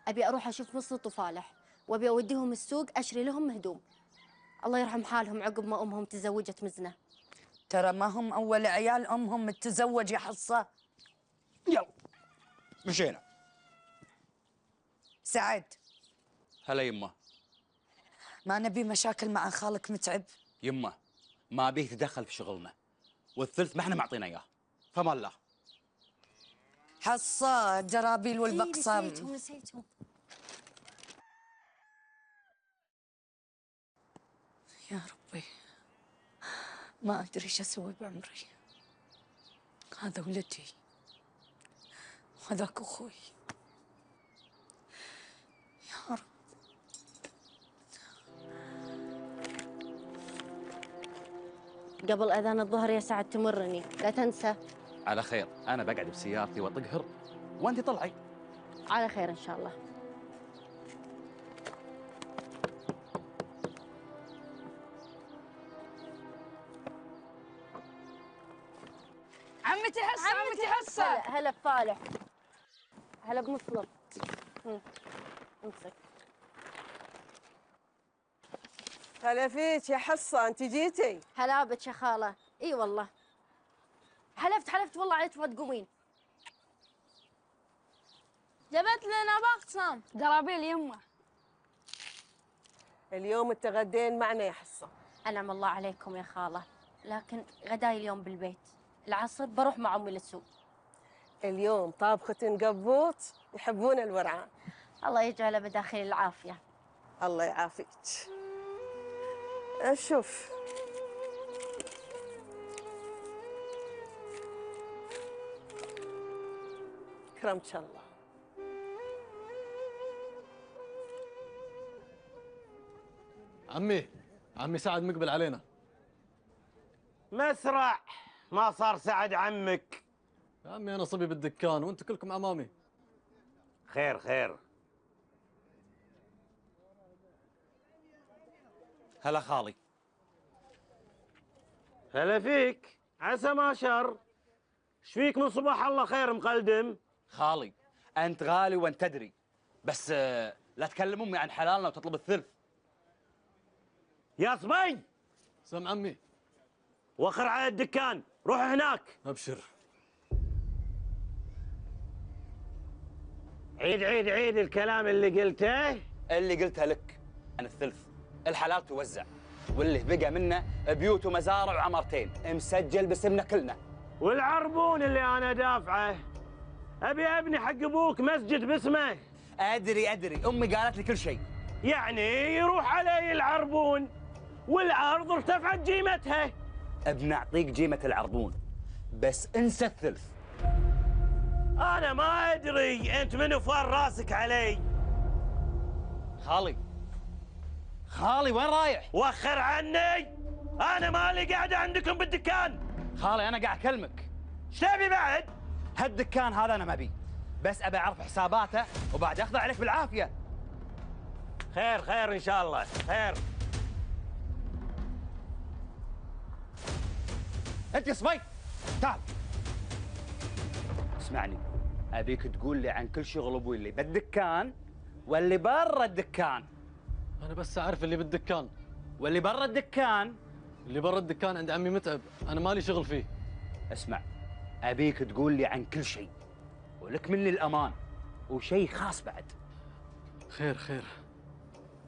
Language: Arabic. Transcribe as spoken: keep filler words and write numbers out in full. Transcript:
ابي اروح اشوف مصلط وفالح، وابي اوديهم السوق اشري لهم هدوم. الله يرحم حالهم عقب ما امهم تزوجت مزنه. ترى ما هم اول عيال امهم تتزوج يا حصه. يلا مشينا. سعد، هلا يمه. ما نبي مشاكل مع خالك متعب. يمه ما بيه تدخل في شغلنا، والثلث ما احنا معطينا اياه، فما الله. حصه الجرابيل والبقصه. نسيتهم نسيتهم. يا ربي ما ادري ايش اسوي بعمري. هذا ولدي وهذاك اخوي. يا رب. قبل اذان الظهر يا سعد تمرني، لا تنسى. على خير، انا بقعد بسيارتي واطقهر وانت طلعي. على خير ان شاء الله. عمتي حصه عمتي حصه. هلا هلا بفالح، هلا بمصلط. امسك. هلا فيك يا حصه، انت جيتي؟ هلا بك يا خاله. اي والله حلفت حلفت والله على تبغى تقومين. جبت لنا بقسم قرابيل يمه. اليوم تغدين معنا يا حصه. انعم الله عليكم يا خاله، لكن غداي اليوم بالبيت، العصر بروح مع امي للسوق. اليوم طابخة قبوط يحبون الورعان. الله يجعله بداخل العافيه. الله يعافيك. اشوف كرمك الله. عمي عمي سعد مقبل علينا. مسرع ما صار سعد عمك. يا عمي انا صبي بالدكان وانتم كلكم امامي. خير خير. هلا خالي. هلا فيك، عسى ما شر. ايش فيك من صباح الله خير مقلدم؟ خالي انت غالي وانت تدري، بس آه، لا تكلم امي عن حلالنا وتطلب الثلث. يا صبي سم عمي. وخر على الدكان، روح هناك. ابشر. عيد عيد عيد الكلام اللي قلته. اللي قلتها لك عن الثلث، الحلال توزع، واللي بقى منه بيوت ومزارع وعمارتين مسجل باسمنا كلنا. والعربون اللي انا دافعه، ابي ابني حق ابوك مسجد باسمه. ادري ادري، امي قالت لي كل شيء. يعني يروح علي العربون والعرض ارتفعت قيمتها. بنعطيك قيمة العربون بس انسى الثلث. انا ما ادري انت منو فار راسك علي. خالي خالي وين رايح؟ وخر عني، انا مالي قاعده عندكم بالدكان. خالي انا قاعد اكلمك. ايش تبي بعد؟ هالدكان هذا انا ما بيه، بس ابي اعرف حساباته وبعد اخذه عليك بالعافيه. خير خير ان شاء الله خير. انت يا صبي تعال اسمعني، ابيك تقول لي عن كل شغل ابوي اللي بالدكان واللي برا الدكان. انا بس اعرف اللي بالدكان. واللي برا الدكان؟ اللي برا الدكان عند عمي متعب، انا مالي شغل فيه. اسمع، ابيك تقول لي عن كل شيء ولك مني الامان، وشيء خاص بعد. خير خير.